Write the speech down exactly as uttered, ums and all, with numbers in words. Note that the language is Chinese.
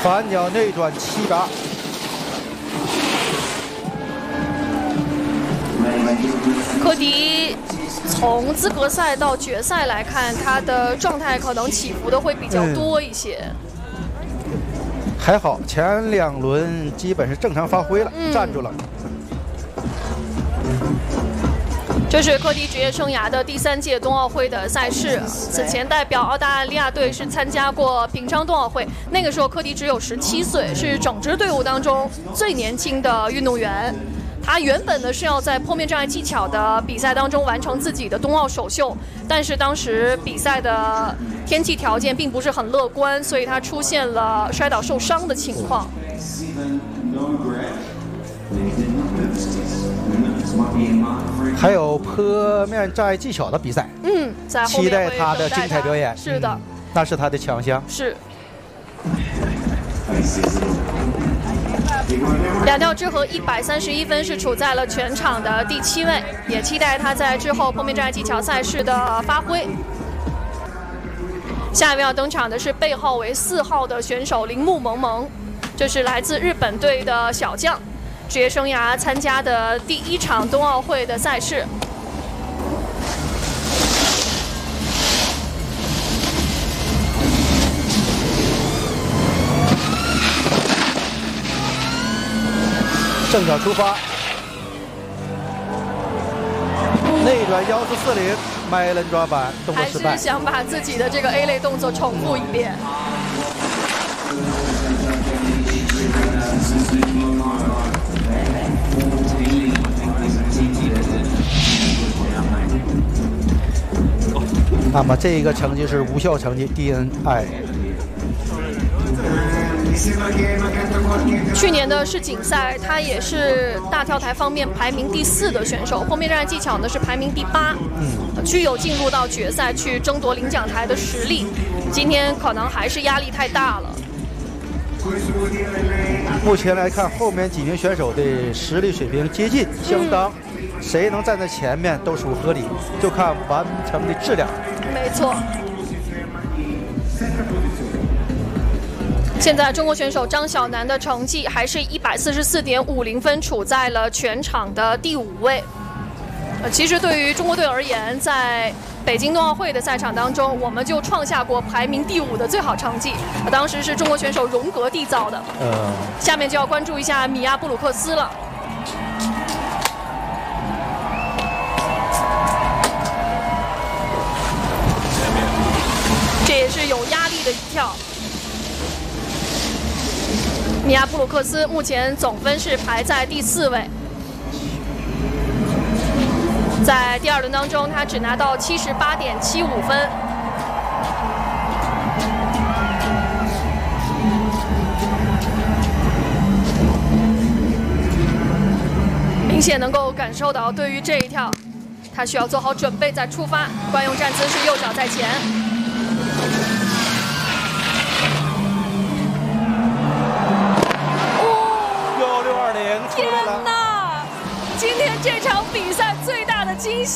反脚内转七八。 科迪从资格赛到决赛来看，他的状态可能起伏的会比较多一些。 嗯、还好，前两轮基本是正常发挥了，嗯、站住了。 这是科迪职业生涯的第三届冬奥会的赛事。此前代表澳大利亚队是参加过平昌冬奥会，那个时候科迪只有十七岁，是整支队伍当中最年轻的运动员。 他原本呢是要在坡面障碍技巧的比赛当中完成自己的冬奥首秀，但是当时比赛的天气条件并不是很乐观，所以他出现了摔倒受伤的情况。 还有坡面障碍技巧的比赛， 嗯，在后面期待他的精彩表演。 是的、嗯， 那是他的强项。 是。 两跳之和一百三十一分是处在了全场的第七位，也期待他在之后坡面障碍技巧赛事的发挥。下一位要登场的是背号为四号的选手铃木萌萌，这是来自日本队的小将，职业生涯参加的第一场冬奥会的赛事。 正脚出发，内转幺四四零，迈伦抓板，动作失败。 还是想把自己的这个 A 类动作重复一遍。 那么这个成绩是无效成绩 D N I。 去年的世锦赛，他也是大跳台方面排名第四的选手，坡面障碍技巧呢是排名第八，嗯，具有进入到决赛去争夺领奖台的实力。今天可能还是压力太大了。 目前来看，后面几名选手的实力水平接近相当，嗯、谁能站在前面都属合理，就看完成的质量。 没错。 现在中国选手张晓楠的成绩还是一百四十四点五零分，处在了全场的第五位。呃，其实对于中国队而言，在北京冬奥会的赛场当中，我们就创下过排名第五的最好成绩，呃、当时是中国选手荣格缔造的。呃，下面就要关注一下米亚布鲁克斯了。这也是有压力的一跳。 米亚布鲁克斯目前总分是排在第四位，在第二轮当中，他只拿到七十八点七五分。明显能够感受到，对于这一跳，他需要做好准备再出发。惯用站姿是右脚在前。